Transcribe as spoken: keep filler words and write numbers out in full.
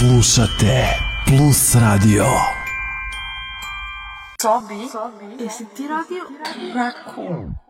Slušate Plus Radio. Sobi, jesi ti radio? Rakun.